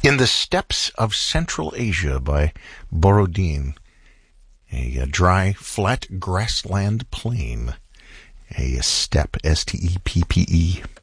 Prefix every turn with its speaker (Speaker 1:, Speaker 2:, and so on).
Speaker 1: In the Steppes of Central Asia by Borodin, a dry, flat grassland plain, a steppe, S-T-E-P-P-E.